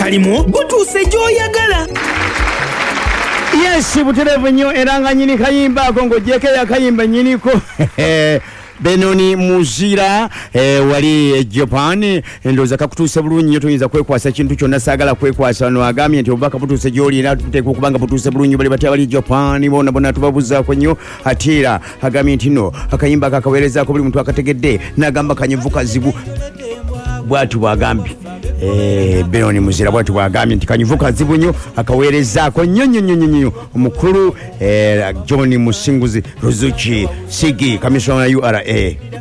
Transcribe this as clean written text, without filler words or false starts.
kalimu gutuuse gy'oyagala. Yes, buterevu nnyo era nga nyini kayimbaako ng'ogyeko yakayimba nyiniko Benoni Muzira wali Japan ndowooza kakutuuse bulungi nnyo toyinza kwekwasa kintu kyonna saagala kwekwasa no agambye nti obubaka butuuse gy'oli era tuteeka okuba nga butuuse bulungi bali batya bali Japan bona bona tubabuzaako nnyo ate era agambye nti no akayimba kakaweerezaako buli muntu akategedde n'agamba kanyivu kazibu bw'ati bw'agambye Benoni Muzira bw'ati bw'agambye nti kanyivu kazibu nnyo akaweerezaako nnyo omukulu John Musinguzi Ruzuki Sigi kamisona URA